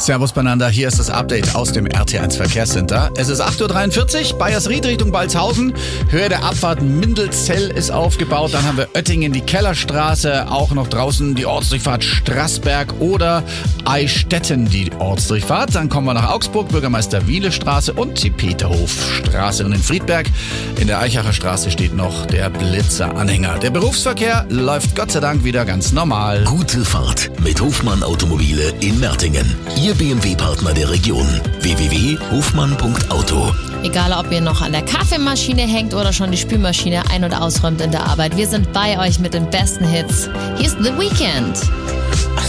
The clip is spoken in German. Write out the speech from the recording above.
Servus beieinander, hier ist das Update aus dem RT1 Verkehrscenter. Es ist 8.43 Uhr, Bayersried Richtung Balzhausen. Höhe der Abfahrt Mindelzell ist aufgebaut. Dann haben wir Oettingen, die Kellerstraße, auch noch draußen die Ortsdurchfahrt Straßberg oder Eichstätten, die Ortsdurchfahrt. Dann kommen wir nach Augsburg, Bürgermeister Wiele Straße und die Peterhofstraße. Und in Friedberg in der Eichacher Straße steht noch der Blitzer-Anhänger. Der Berufsverkehr läuft Gott sei Dank wieder ganz normal. Gute Fahrt mit Hofmann Automobile in Mertingen. Ihr BMW-Partner der Region. www.hofmann.auto. Egal, ob ihr noch an der Kaffeemaschine hängt oder schon die Spülmaschine ein- oder ausräumt in der Arbeit. Wir sind bei euch mit den besten Hits. Hier ist The Weeknd.